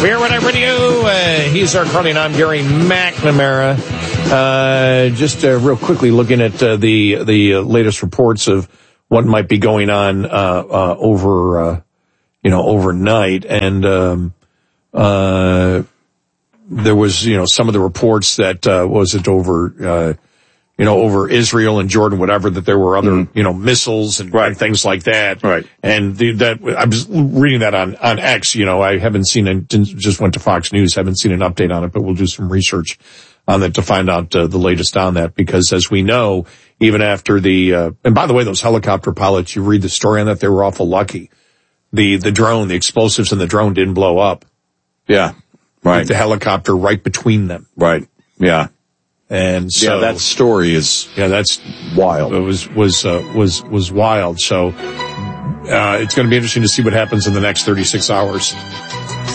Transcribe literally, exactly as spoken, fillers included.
We're Red Radio. Uh, he's our Carly, and I'm Gary McNamara. Uh, just uh, real quickly looking at uh, the the uh, latest reports of what might be going on uh, uh, over, uh, you know, overnight, and um, uh, there was, you know, some of the reports that uh, was it over. Uh, you know, over Israel and Jordan, whatever, that there were other, mm. you know, missiles and, right. and things like that. Right. And the, that, I was reading that on, on X, you know, I haven't seen it, just went to Fox News, haven't seen an update on it, but we'll do some research on that to find out uh, the latest on that, because as we know, even after the, uh, and by the way, those helicopter pilots, you read the story on that, they were awful lucky. The, the drone, the explosives in the drone didn't blow up. Yeah. Right. The helicopter right between them. Right. Yeah. And so, yeah, that story is yeah, that's wild. It was was uh, was was wild. So uh, it's going to be interesting to see what happens in the next thirty-six hours.